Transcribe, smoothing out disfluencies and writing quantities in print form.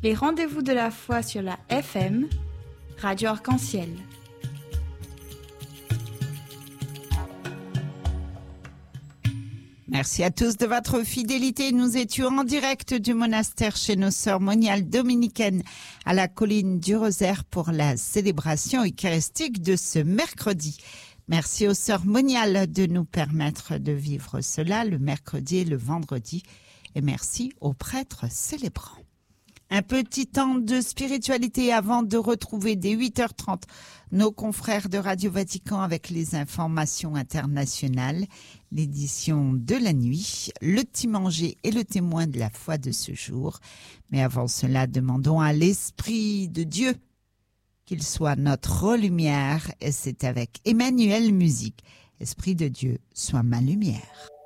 Les rendez-vous de la foi sur la FM, Radio Arc-en-Ciel. Merci à tous de votre fidélité. Nous étions en direct du monastère chez nos sœurs moniales dominicaines à la colline du Rosaire pour la célébration eucharistique de ce mercredi. Merci aux sœurs moniales de nous permettre de vivre cela le mercredi et le vendredi. Et merci aux prêtres célébrants. Un petit temps de spiritualité avant de retrouver dès 8h30 nos confrères de Radio Vatican avec les informations internationales, l'édition de la nuit, le petit manger et le témoin de la foi de ce jour. Mais avant cela, demandons à l'Esprit de Dieu qu'il soit notre lumière, et c'est avec Emmanuel Musique. Esprit de Dieu, sois ma lumière.